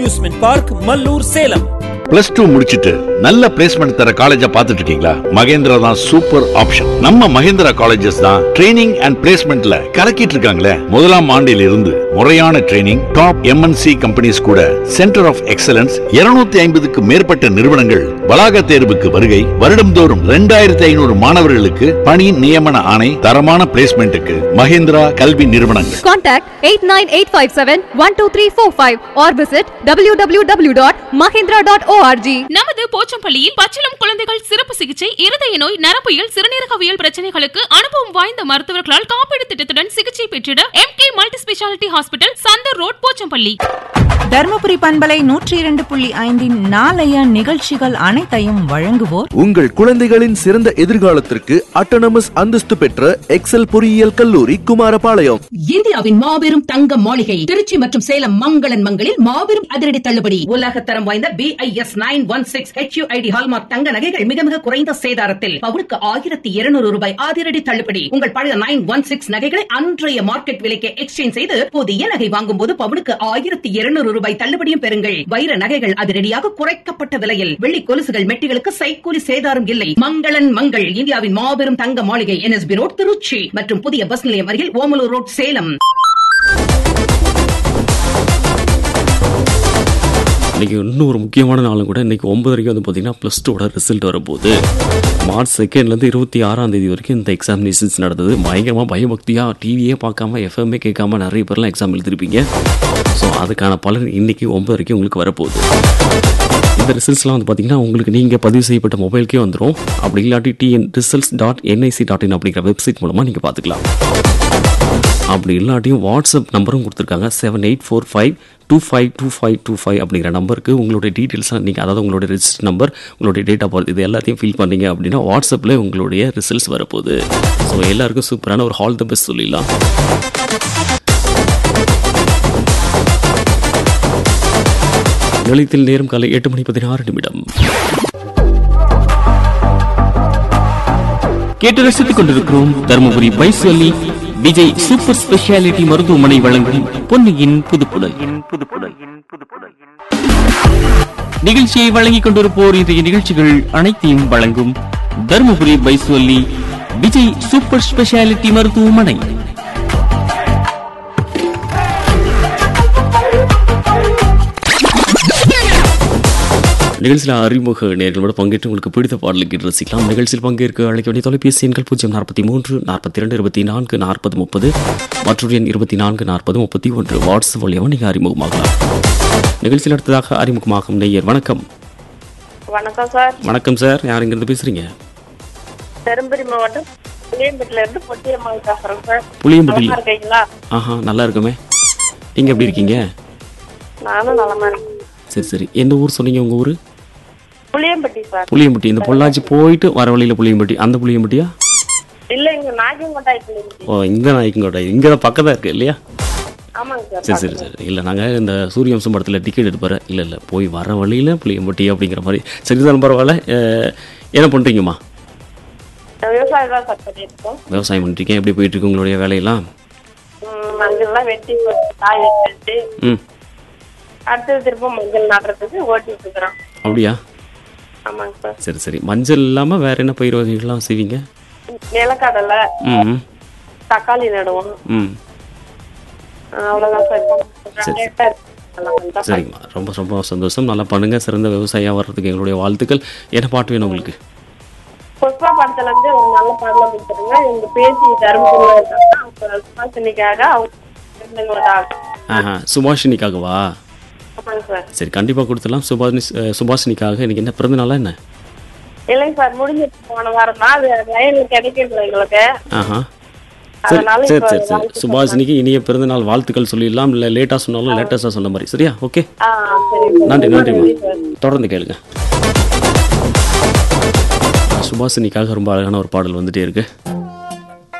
Amusement park, Mallur, Salem. +2 முடிச்சிட்டு நல்ல placement தர காலேஜா பாத்துட்டு இருக்கீங்களா? மகேந்திரா தான் சூப்பர் ஆப்ஷன். நம்ம மகேந்திரா காலேஜஸ் தான் ட்ரைனிங் அண்ட் பிளேஸ்மெண்ட்ல கலக்கிட்டு இருக்காங்களே. முதலாம் ஆண்டில் இருந்து முறையான ட்ரைனிங், டாப் MNC கம்பெனிஸ் கூட சென்டர் ஆஃப் எக்ஸலன்ஸ் 250க்கு மேற்பட்ட நிறுவனங்கள் வளாக தேர்வுக்கு வருகை. வருடம்தோறும் 2500 மாணவர்களுக்கு பணி நியமன ஆணை. தரமான பிளேஸ்மெண்ட்டுக்கு மகேந்திரா கல்வி நிறுவனங்கள். Contact 8985712345 or visit www.mahindra.org. நமது போச்சம்பள்ளியில் பச்சிளம் குழந்தைகள் சிறப்பு சிகிச்சை, இருதய நோய், நரம்பியல், சிறுநீரகவியல் பிரச்சனைகளுக்கு அனுபவம் வாய்ந்த மருத்துவர்களால் காப்பீடு திட்டத்துடன் சிகிச்சை பெற்றிட MK multi speciality hospital, Chandar road, Pochampalli. Dharmapuri பண்பலை 102.5 நாளைய நிகழ்ச்சிகள் அனைத்தையும் வழங்குவோர் உங்கள் குழந்தைகளின் சிறந்த எதிர்காலத்திற்கு அட்டானமஸ் அந்தஸ்து பெற்ற எக்ஸல் பொறியியல் கல்லூரி குமாரபாளையம். இந்தியாவின் மாபெரும் தங்க மாளிகை திருச்சி மற்றும் சேலம் மங்களன் மங்களில் மாபெரும் அதிரடி தள்ளுபடி. உலகத்தரம் வாய்ந்த BIS 916 HUID ஹால்மார்க் தங்க நகைகள் மிக மிக குறைந்த சேதாரத்தில் பவுனுக்கு 1200 ரூபாய் அதிரடி தள்ளுபடி. உங்கள் பழைய 916 நகைகளை அன்றைய மார்க்கெட் விலைக்கு எக்ஸ்சேஞ்ச் செய்து புதிய நகை வாங்கும் போது பவுனுக்கு 1200 ரூபாய் தள்ளுபடியும் பெறுங்கள். வைர நகைகள் அதிரடியாக குறைக்கப்பட்ட விலையில், வெள்ளி கொலுசுகள், மெட்டிகளுக்கு சைக்கூலி சேதாரம் இல்லை. மங்களன் மங்கள் இந்தியாவின் மாபெரும் தங்க மாளிகை, NSB ரோட், திருச்சி மற்றும் புதிய பஸ் நிலையம் அருகில் ஓமலூர் ரோட், சேலம். இன்றைக்கி இன்னும் ஒரு முக்கியமான நாளும் கூட. இன்றைக்கி 9 வந்து பார்த்திங்கன்னா +2 ரிசல்ட் வரப்போகுது. மார்ச் 2 26 வரைக்கும் இந்த எக்ஸாமினேஷன்ஸ் நடந்தது. பயங்கரமாக பயபக்தியாக டிவியே பார்க்காம FM கேட்காம நிறைய பேர்லாம் எக்ஸாம் எழுதிருப்பீங்க. ஸோ அதுக்கான பலன் இன்றைக்கி 9 உங்களுக்கு வரப்போகுது. இந்த ரிசல்ட்ஸ்லாம் வந்து பார்த்திங்கன்னா உங்களுக்கு நீங்கள் பதிவு செய்யப்பட்ட மொபைலுக்கே வந்துடும். அப்படி இல்லாட்டி tnresults.nic.in அப்படிங்கிற வெப்சைட் மூலமாக நீங்கள் பார்த்துக்கலாம். அப்படி இல்லாட்டியும் வாட்ஸ்அப் நம்பரும் கொடுத்துருக்காங்க. 7845252525 அப்படிங்கிற நம்பருக்கு உங்களுடைய டீட்டெயில்ஸாக நீங்கள், அதாவது உங்களுடைய ரெஜிஸ்டர் நம்பர், உங்களுடைய டேட் ஆஃப் பர்த், இது எல்லாத்தையும் ஃபில் பண்ணீங்க அப்படின்னா வாட்ஸ்அப்பில் உங்களுடைய ரிசல்ட்ஸ் வரப்போகுது. ஸோ எல்லாருக்கும் சூப்பரான ஒரு ஆல் தி பெஸ்ட் சொல்லிடலாம். நிலையத்தில் நேரம் காலை 8:16. கேட்டு ரசித்துக் கொண்டிருக்கிறோம் தருமபுரி பைசலி விஜய் சூப்பர் ஸ்பெஷாலிட்டி மருத்துவமனை வழங்கும் பொன்னியின் புதுப்புடல். நிகழ்ச்சியை வழங்கிக் கொண்டிருப்போர் இன்றைய நிகழ்ச்சிகள் அனைத்தையும் வழங்கும் தருமபுரி பைசலி விஜய் சூப்பர் ஸ்பெஷாலிட்டி மருத்துவமனை. நிகழ்ச்சியில் அறிமுக நேர்களோடு பங்கேற்று உங்களுக்கு பிடித்த பாடலுக்கு ரசிக்கலாம். நிகழ்ச்சியில் பங்கேற்க அழைக்க வேண்டிய தொலைபேசி எண்கள் 043 42 24 40 30 மற்றொரு எண் 24 40 31. வாட்ஸ்அப் வழியாக நீங்கள் அறிமுகமாகலாம். நிகழ்ச்சியில் அடுத்ததாக அறிமுகமாகும் நேயர். வணக்கம். வணக்கம் சார். வணக்கம் சார். யார் இங்கிருந்து பேசுறீங்க? தருமபுரி மாவட்டம் புளியம்பட்டில இருந்து பொட்டியம்மா பேசுறேன் சார். புளியம்பட்டியில் இருக்கீங்களா? நல்லா இருக்குமே. நீங்க எப்படி இருக்கீங்க? நானும் நலமா இருக்கேன். சரி. எந்த ஊர் சொன்னீங்க உங்க ஊரு? புளியம்பட்டி சார். புளியம்பட்டி. இந்த பொள்ளாச்சி போயிட்டு வர வழியில புளியம்பட்டி. அந்த புளியம்பட்டியா? இல்ல, இங்க நாயக்கன்கோட்டை புளியம்பட்டி. ஓ, இந்த நாயக்கன்கோட்டை இங்க தான் பக்கத்துல இருக்கு இல்லையா? ஆமாங்க சார். சரி. இல்லை, நாங்கள் இந்த சூரியவம்சம் படத்தில் டிக்கெட் எடுப்பாரு. இல்லை போய் வர வழியில் புளியம்பட்டி அப்படிங்கிற மாதிரி. சரிதான், பரவாயில்ல. என்ன பண்ணுறீங்கம்மா? விவசாயம் தான் சார் பண்ணிருக்கோம். விவசாயம் பண்ணிருக்கேன். எப்படி போயிட்டு இருக்கு உங்களுடைய வேலையெல்லாம்? மஞ்சள்லாம் வெட்டி காய வச்சுட்டு அடுத்தது திரும்ப மஞ்சள் நடுறதுக்கு ஓட்டிட்டு இருக்கிறோம். அப்படியா? ஆமாங்க சார். சரி. மஞ்சள் இல்லாமல் வேற என்ன பயிர் வகைகள்லாம் செய்வீங்க? நிலக்கடலை, தக்காளி நடுவோம். அவ்வளோதான் சார். சரிங்கம்மா, ரொம்ப ரொம்ப சந்தோஷம். நல்லா பண்ணுங்க. சிறந்த விவசாயியாக வர்றதுக்கு எங்களுடைய வாழ்த்துக்கள். என்ன பாட்டு வேணும் உங்களுக்கு? புஷ்பா படத்துல இருந்து ஒரு நல்ல பாடல கொடுத்துருங்க. எங்க பேசி தருமபுரிக்காக சுபாஷினிக்காகவா? சரி, கண்டிப்பா கொடுத்துடலாம். சுபாஷினிக்காக. இன்னைக்கு என்ன பிறந்த நாளா என்ன? இல்லைங்க சார், முடிஞ்சிட்டு போன வாரம் தான். அது ரயில் கிடைக்கல எங்களுக்கு. சரி. சுபாஷினிக்கு இனிய பிறந்த நாள் வாழ்த்துக்கள் சொல்லிடலாம். இல்லை லேட்டா சொன்னாலும் லேட்டஸ்டா சொன்ன மாதிரி. சரியா? ஓகே, நன்றிம்மா. தொடர்ந்து கேளுங்க. சுபாஷினிக்காக ரொம்ப அழகான ஒரு பாடல் வந்துட்டே இருக்கு.